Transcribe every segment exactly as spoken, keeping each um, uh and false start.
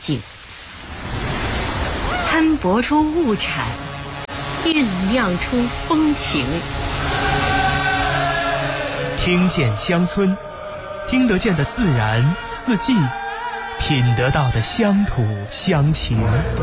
境，摊薄出物产，酝酿出风情。 听见乡村，听得见的自然四季，品得到的乡土乡情。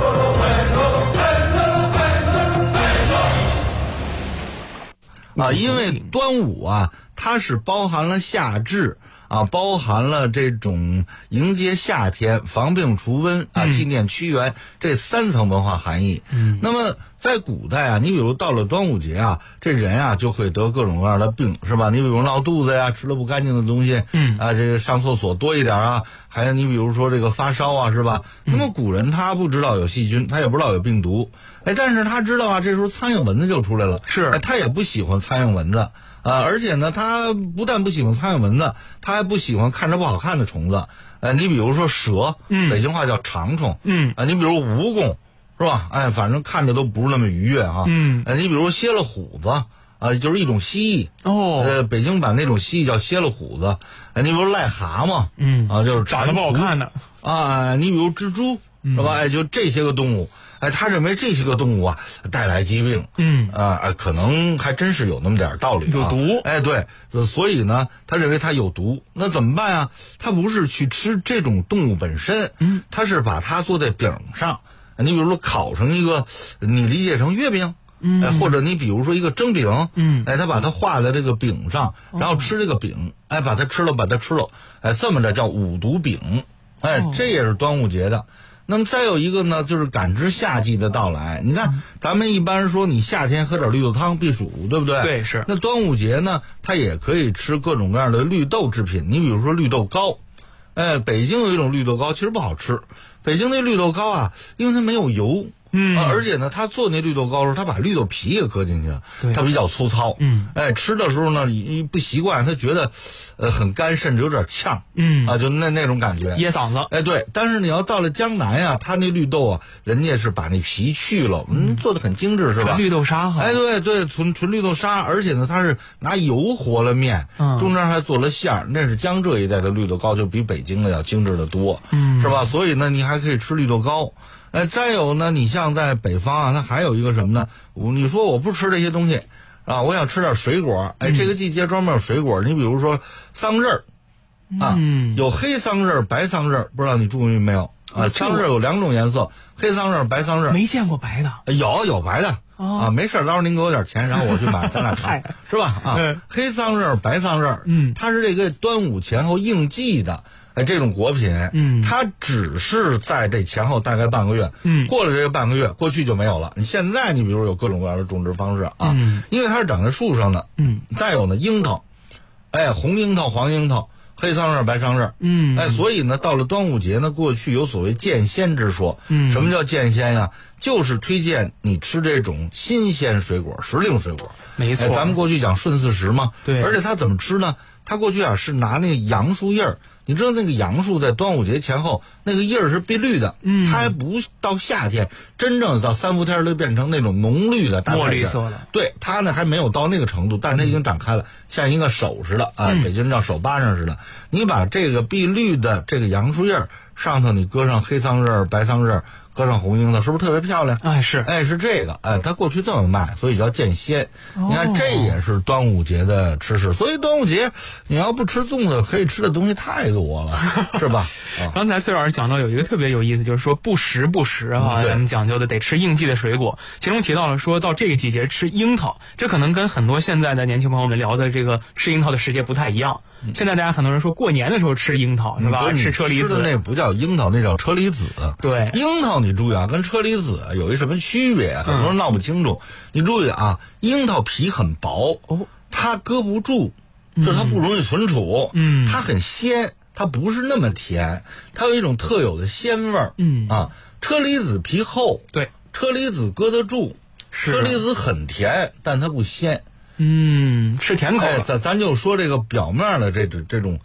啊，因为端午啊，它是包含了夏至啊，包含了这种迎接夏天、防病除瘟啊、纪念屈原这三层文化含义。嗯，那么在古代啊，你比如到了端午节啊，这人啊就会得各种各样的病，是吧？你比如闹肚子呀，吃了不干净的东西，嗯啊，这个上厕所多一点啊，还有你比如说这个发烧啊，是吧？那么古人他不知道有细菌，他也不知道有病毒，哎，但是他知道啊，这时候苍蝇蚊子就出来了， 是， 哎，他也不喜欢苍蝇蚊子。啊，而且呢，他不但不喜欢苍蝇蚊子，他还不喜欢看着不好看的虫子。呃，你比如说蛇，嗯，北京话叫长虫，嗯，啊，你比如蜈蚣，是吧？哎，反正看着都不是那么愉悦啊。嗯，呃，你比如蝎了虎子，啊，就是一种蜥蜴。哦，呃，北京版那种蜥蜴叫蝎了虎子。哎，你比如癞蛤蟆，嗯，啊，就是长得不好看的。 啊，你比如蜘蛛，是吧？哎，就这些个动物。哎，他认为这些个动物啊带来疾病，嗯啊，可能还真是有那么点道理、啊， 有毒。 哎，对，所以呢，他认为它有毒，那怎么办啊？他不是去吃这种动物本身，嗯，他是把它做在饼上。你比如说烤成一个，你理解成月饼，嗯，哎，或者你比如说一个蒸饼，嗯，哎，他把它画在这个饼上，然后吃这个饼，哎，把它吃了，把它吃了，哎，这么着叫五毒饼，哎，这也是端午节的。那么再有一个呢，就是感知夏季的到来。你看，咱们一般说你夏天喝点绿豆汤避暑，对不对？ 对，是。 那端午节呢，它也可以吃各种各样的绿豆制品。你比如说绿豆糕，哎，北京有一种绿豆糕，其实不好吃。北京那绿豆糕啊，因为它没有油。嗯、啊，而且呢，他做那绿豆糕的时候，他把绿豆皮也搁进去了，它比较粗糙。嗯，哎，吃的时候呢，一不习惯，他觉得，呃，很干，甚至有点呛。嗯，啊，就那那种感觉， 噎嗓子。 哎，对。但是你要到了江南呀、啊，他那绿豆啊，人家是把那皮去了，嗯，做的很精致，是吧？ 纯绿豆沙哈。 哎，对对，纯纯绿豆沙，而且呢，它是拿油和了面，嗯，中间还做了馅儿，那是江浙一带的绿豆糕，就比北京的要精致的多，嗯，是吧？所以呢，你还可以吃绿豆糕。哎，再有呢，你像在北方啊，它还有一个什么呢？你说我不吃这些东西啊，我想吃点水果。哎，这个季节专门有水果，你比如说桑葚儿啊，嗯、有黑桑葚、白桑葚，不知道你注意没有啊？桑葚有两种颜色，黑桑葚、白桑葚。 没见过白的。 有有白的、哦、啊，没事，到时候您给我点钱，然后我去买，咱俩尝，是吧？啊，嗯、黑桑葚、白桑葚，嗯，它是这个端午前后应季的。哎，这种果品，嗯，它只是在这前后大概半个月，嗯，过了这个半个月，过去就没有了。你现在你比如有各种各样的种植方式啊，嗯，因为它是长在树上的，嗯，再有呢樱桃，哎，红樱桃、黄樱桃、黑桑葚、白桑葚，嗯，哎，所以呢，到了端午节呢，过去有所谓见鲜之说，嗯，什么叫见鲜呀？就是推荐你吃这种新鲜水果、时令水果， 没错。 哎，咱们过去讲顺四时嘛， 对， 而且它怎么吃呢？它过去啊是拿那个杨树叶儿。你知道那个杨树在端午节前后，那个叶儿是碧绿的，嗯，它还不到夏天，真正到三伏天就变成那种浓绿的大墨绿色了。 对，它呢还没有到那个程度，但它已经长开了，嗯、像一个手似的啊，嗯、北京人叫手巴掌似的。你把这个碧绿的这个杨树叶上头，你搁上黑桑葚、白桑葚，搁上红樱桃，是不是特别漂亮？ 哎，是， 哎，是这个，哎，它过去这么卖，所以叫见鲜。哦、你看，这也是端午节的吃食。所以端午节你要不吃粽子，可以吃的东西太多了，是吧？ 啊、刚才崔老师讲到有一个特别有意思，就是说不时不时啊，咱们讲究的得吃应季的水果。其中提到了说到这个季节吃樱桃，这可能跟很多现在的年轻朋友们聊的这个吃樱桃的时节不太一样。嗯、现在大家很多人说过年的时候吃樱桃是吧？嗯、吃车厘子， 吃的那不叫樱桃，那叫车厘子。 对， 樱桃你注意啊，跟车厘子有一什么区别啊？很多人闹不清楚。嗯、你注意啊，樱桃皮很薄，哦，它搁不住，就是它不容易存储。嗯，它很鲜，它不是那么甜，它有一种特有的鲜味儿。嗯啊，车厘子皮厚， 对， 车厘子搁得住，车厘子很甜，但它不鲜。 嗯，是甜口。 哎，咱咱就说这个表面的这这这种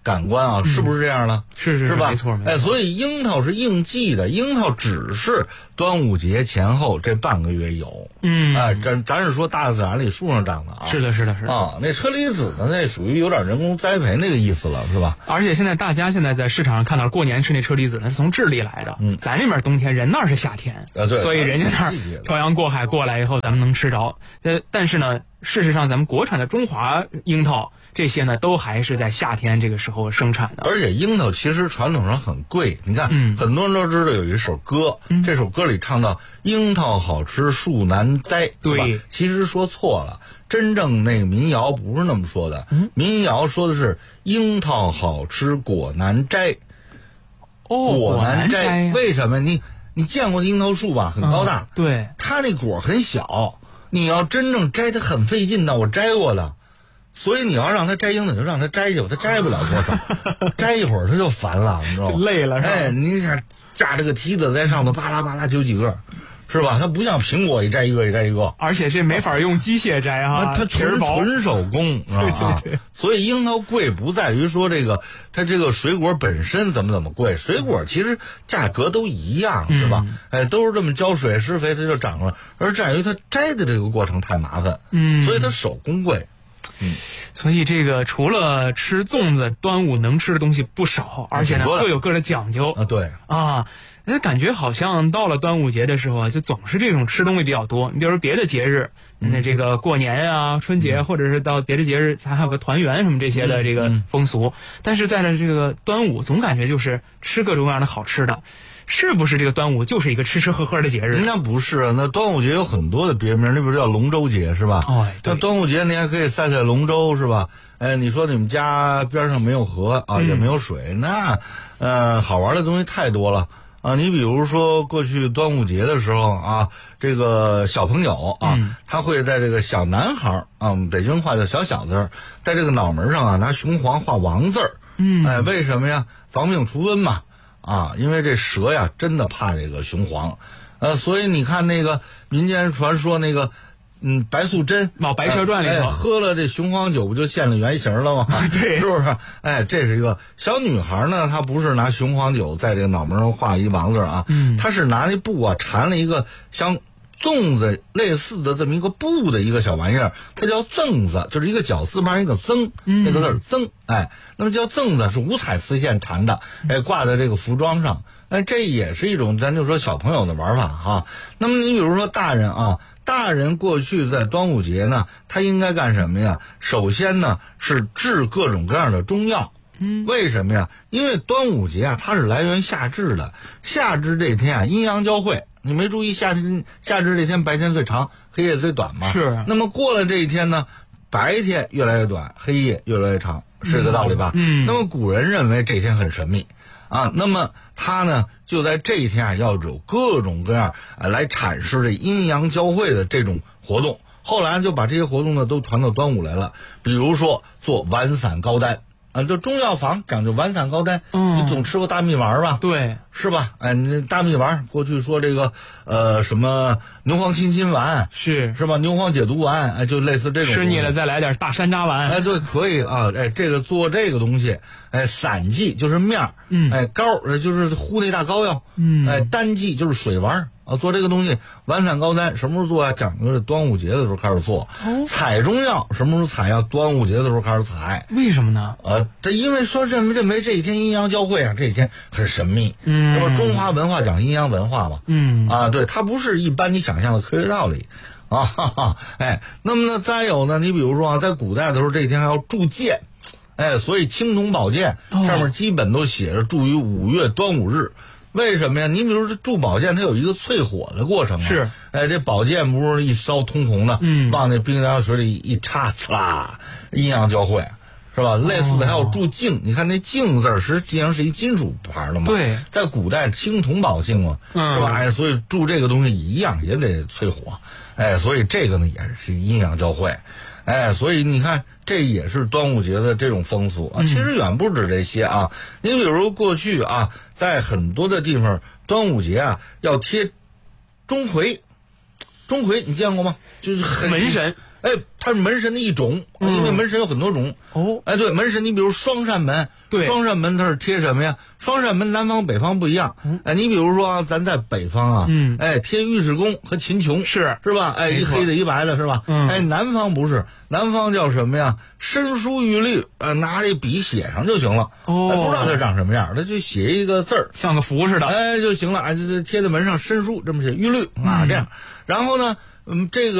感官啊，是不是这样的？ 是是是吧？ 没错没错。 哎，所以樱桃是应季的，樱桃只是端午节前后这半个月有。 嗯， 哎，咱咱是说大自然里树上长的啊。 是的，是的，是的。 啊，那车厘子呢？那属于有点人工栽培那个意思了，是吧？ 而且现在大家现在在市场上看到过年吃那车厘子，那是从智利来的。嗯，咱这边冬天，人那儿是夏天。 啊，对。 所以人家那儿漂洋过海过来以后，咱们能吃着。呃，但是呢，事实上咱们国产的中华樱桃这些呢，都还是在夏天这个时候生产的。 而且樱桃其实传统上很贵，你看， 嗯、 很多人都知道有一首歌，嗯、这首歌里唱到樱桃好吃树难栽， 对， 其实说错了。真正那个民谣不是那么说的，嗯、民谣说的是樱桃好吃果难摘。 哦， 果难摘，摘为什么？你你见过樱桃树吧？很高大， 嗯、对， 它那果很小，你要真正摘它很费劲的，我摘过的。所以你要让它摘樱桃，就让它摘去吧，它摘不了多少，摘一会儿它就烦了，你知道吗？ 累了是吧？ 哎，你想架这个梯子在上头，巴拉巴拉揪几个。是吧？它不像苹果一摘一个一摘一个， 而且这没法用机械摘哈， 它纯纯手工，是吧？ 对对对。 所以樱桃贵不在于说这个它这个水果本身怎么怎么贵，水果其实价格都一样，是吧？嗯、哎，都是这么浇水施肥它就长了，而在于它摘的这个过程太麻烦， 嗯， 所以它手工贵，嗯。 所以这个除了吃粽子，端午能吃的东西不少，而且呢各有各的讲究啊。对啊，那感觉好像到了端午节的时候啊，就总是这种吃东西比较多。你比如说别的节日，嗯、那这个过年啊、春节，嗯、或者是到别的节日，咱还有个团圆什么这些的这个风俗。嗯、但是在了这个端午，总感觉就是吃各种各样的好吃的。是不是这个端午就是一个吃吃喝喝的节日？ 那不是，那端午节有很多的别名，那不是叫龙舟节是吧？ 哦，对。 那端午节你还可以赛赛龙舟是吧？哎，你说你们家边上没有河啊，嗯、也没有水，那呃好玩的东西太多了啊。你比如说过去端午节的时候啊，这个小朋友啊，嗯、他会在这个小男孩啊，北京话叫小小子，在这个脑门上啊拿雄黄画王字儿。嗯，哎，为什么呀？防病除瘟嘛。啊，因为这蛇呀，真的怕这个雄黄，呃，所以你看那个民间传说那个，嗯，白素贞 《白蛇传》里头、 哎、喝了这雄黄酒，不就现了原形了吗？ 对， 是不是？哎，这是一个小女孩呢，她不是拿雄黄酒在这个脑门上画一王字啊，嗯，她是拿那布啊缠了一个像粽子类似的这么一个布的一个小玩意儿，它叫赠子，就是一个绞丝旁一个增，那个字儿增，哎，那么叫赠子是五彩丝线缠的，哎，挂在这个服装上，哎，这也是一种咱就说小朋友的玩法哈。那么你比如说大人啊，大人过去在端午节呢，他应该干什么呀？首先呢是制各种各样的中药。嗯，为什么呀？因为端午节啊，它是来源夏至的，夏至这天啊，阴阳交汇。你没注意夏天夏至这天白天最长，黑夜最短吗？ 是。 那么过了这一天呢，白天越来越短，黑夜越来越长，是个道理吧？ 嗯。 那么古人认为这天很神秘啊，那么他呢就在这一天啊，要有各种各样啊来阐释这阴阳交汇的这种活动。后来就把这些活动呢都传到端午来了，比如说做丸散膏丹。啊，就中药房讲究丸散膏丹，嗯，你总吃过大蜜丸吧？ 对， 是吧？哎，你大蜜丸，过去说这个呃什么牛黄清心丸， 是是吧？牛黄解毒丸，哎，就类似这种。 吃腻了再来点大山楂丸， 哎，对，可以啊，哎，这个做这个东西，哎，散剂就是面儿，嗯，哎，膏呃就是糊那大膏药，嗯，哎，丹剂就是水丸。啊，做这个东西，丸散膏丹什么时候做啊？讲究是端午节的时候开始做。哦，采中药什么时候采呀？端午节的时候开始采。 为什么呢？ 呃，这因为说认为认为这一天阴阳交汇啊，这一天很神秘。嗯，那么中华文化讲阴阳文化嘛。嗯，啊，对，它不是一般你想象的科学道理。啊哈哈，哎，那么呢，再有呢，你比如说啊，在古代的时候，这一天还要铸剑，哎，所以青铜宝剑上面基本都写着铸于五月端午日。为什么呀？你比如说铸宝剑，它有一个淬火的过程啊。 是， 哎，这宝剑不是一烧通红的，嗯，往那冰凉水里一插，呲啦，阴阳交汇，是吧？类似的还有铸镜，哦、你看那镜字实际上是一金属牌的嘛。 对， 在古代青铜宝镜嘛，嗯、是吧？哎，所以铸这个东西一样也得淬火，哎，所以这个呢也是阴阳交汇。哎，所以你看，这也是端午节的这种风俗啊。其实远不止这些啊。你比如过去啊，在很多的地方，端午节啊要贴钟馗。钟馗你见过吗？就是很门神。 哎，它是门神的一种，因为门神有很多种。 哦， 哎，对，门神你比如双扇门， 对， 双扇门它是贴什么呀？双扇门南方北方不一样。嗯、哎，你比如说咱在北方啊，嗯，哎，贴尉迟恭和秦琼， 是是吧？哎，一黑的一白的是吧？嗯，哎，南方不是，南方叫什么呀？申书玉律，呃，拿这笔写上就行了。哦，哎、不知道它长什么样，它就写一个字儿， 像个符似的， 哎就行了。哎，就贴在门上，申书这么写，玉律啊、嗯、这样。然后呢，嗯，这个。